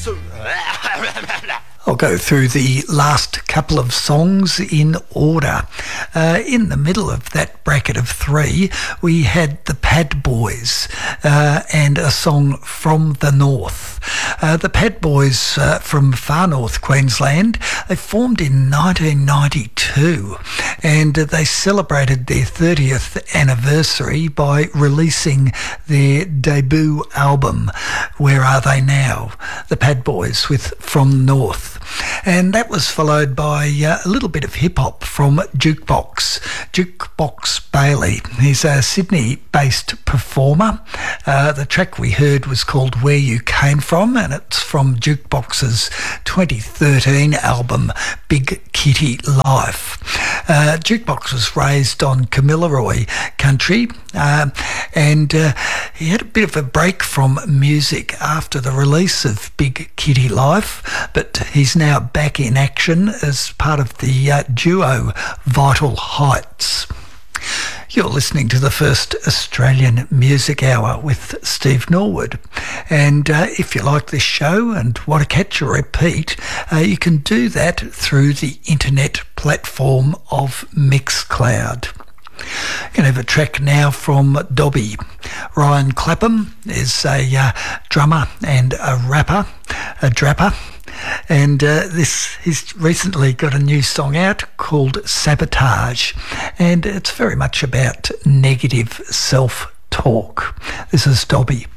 I'll go through the last couple of songs in order. In the middle of that bracket of three, we had the Pad Boys and a song From the North. The Pad Boys from far north Queensland, they formed in 1992 and they celebrated their 30th anniversary by releasing their debut album, Where Are They Now? The Pad Boys with From the North. And that was followed by a little bit of hip-hop from Jukebox Bailey. He's a Sydney-based performer. The track we heard was called Where You Came From, and it's from Jukebox's 2013 album, Big Kitty Life. Jukebox was raised on Kamilaroi country, and he had a bit of a break from music after the release of Big Kitty Life, but he's now back in action as part of the duo Vital Heights. You're listening to the first Australian Music Hour with Steve Norwood. And if you like this show and want to catch a repeat, you can do that through the internet platform of Mixcloud. You're going to have a track now from Dobby. Ryan Clapham is a drummer and a rapper, a drapper. And he's recently got a new song out called Sabotage, and it's very much about negative self-talk. This is Dobby.